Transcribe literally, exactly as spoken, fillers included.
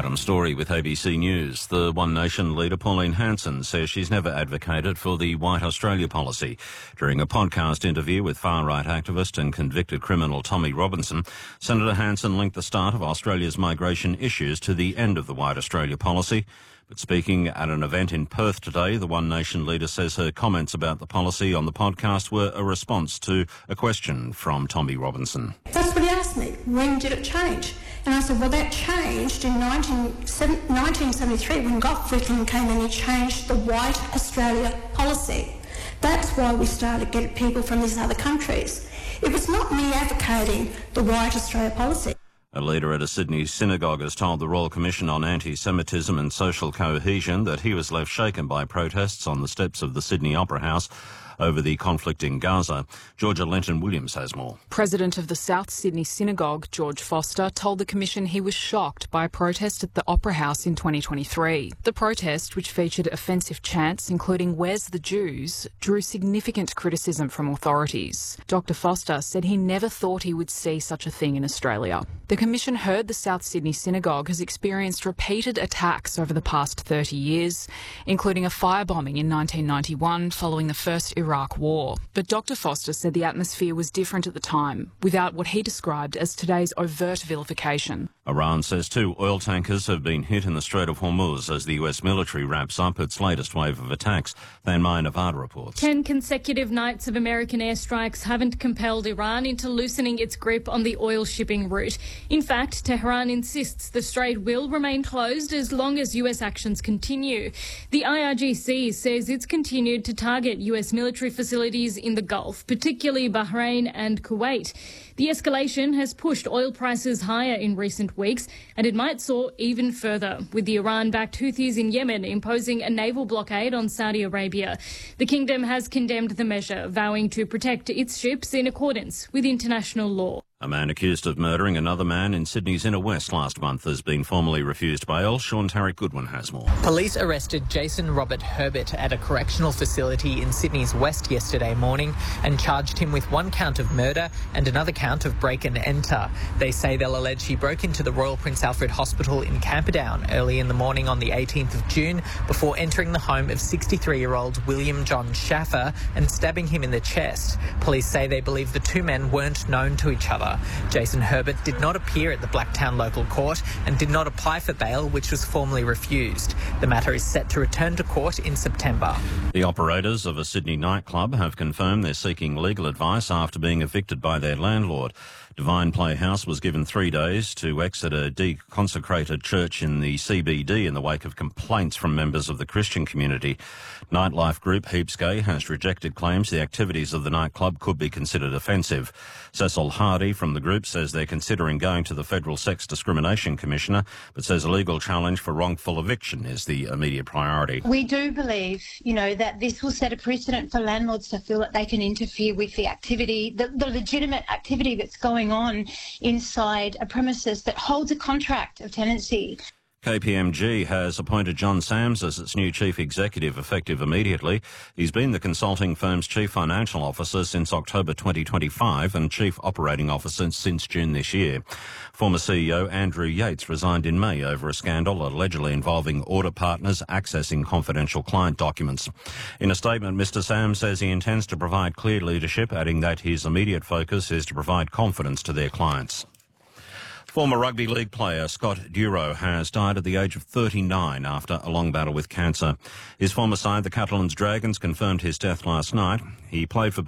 Adam Story with A B C News. The One Nation leader Pauline Hanson says she's never advocated for the White Australia policy. During a podcast interview with far-right activist and convicted criminal Tommy Robinson, Senator Hanson linked the start of Australia's migration issues to the end of the White Australia policy. But speaking at an event in Perth today, the One Nation leader says her comments about the policy on the podcast were a response to a question from Tommy Robinson. That's what he asked me. When did it change? And I said, well, that changed in nineteen seventy-three when Gough Whitlam came and he changed the White Australia policy. That's why we started getting people from these other countries. It was not me advocating the White Australia policy. A leader at a Sydney synagogue has told the Royal Commission on Anti-Semitism and Social Cohesion that he was left shaken by protests on the steps of the Sydney Opera House over the conflict in Gaza. Georgia Lenton-Williams has more. President of the South Sydney Synagogue, George Foster, told the Commission he was shocked by a protest at the Opera House in twenty twenty-three. The protest, which featured offensive chants including "Where's the Jews?", drew significant criticism from authorities. Doctor Foster said he never thought he would see such a thing in Australia. The Commission heard the South Sydney Synagogue has experienced repeated attacks over the past thirty years, including a firebombing in nineteen ninety-one following the first Iraq War. But Doctor Foster said the atmosphere was different at the time, without what he described as today's overt vilification. Iran says two oil tankers have been hit in the Strait of Hormuz as the U S military wraps up its latest wave of attacks. Thanmai Nevada reports. Ten consecutive nights of American airstrikes haven't compelled Iran into loosening its grip on the oil shipping route. In fact, Tehran insists the strait will remain closed as long as U S actions continue. The I R G C says it's continued to target U S military facilities in the Gulf, particularly Bahrain and Kuwait. The escalation has pushed oil prices higher in recent weeks, and it might soar even further, with the Iran-backed Houthis in Yemen imposing a naval blockade on Saudi Arabia. The kingdom has condemned the measure, vowing to protect its ships in accordance with international law. A man accused of murdering another man in Sydney's inner west last month has been formally refused bail. Sean Tarek Goodwin has more. Police arrested Jason Robert Herbert at a correctional facility in Sydney's west yesterday morning and charged him with one count of murder and another count of break and enter. They say they'll allege he broke into the Royal Prince Alfred Hospital in Camperdown early in the morning on the eighteenth of June before entering the home of sixty-three-year-old William John Schaffer and stabbing him in the chest. Police say they believe the two men weren't known to each other. Jason Herbert did not appear at the Blacktown local court and did not apply for bail, which was formally refused. The matter is set to return to court in September. The operators of a Sydney nightclub have confirmed they're seeking legal advice after being evicted by their landlord. Divine Playhouse was given three days to exit a deconsecrated church in the C B D in the wake of complaints from members of the Christian community. Nightlife group Heapsgay has rejected claims the activities of the nightclub could be considered offensive. Cecil Hardy from the group says they're considering going to the Federal Sex Discrimination Commissioner, but says a legal challenge for wrongful eviction is the immediate priority. We do believe, you know, that this will set a precedent for landlords to feel that they can interfere with the activity, the, the legitimate activity that's going on inside a premises that holds a contract of tenancy. K P M G has appointed John Sams as its new chief executive effective immediately. He's been the consulting firm's chief financial officer since October twenty twenty-five and chief operating officer since June this year. Former C E O Andrew Yates resigned in May over a scandal allegedly involving audit partners accessing confidential client documents. In a statement, Mister Sams says he intends to provide clear leadership, adding that his immediate focus is to provide confidence to their clients. Former rugby league player Scott Duro has died at the age of thirty-nine after a long battle with cancer. His former side, the Catalans Dragons, confirmed his death last night. He played for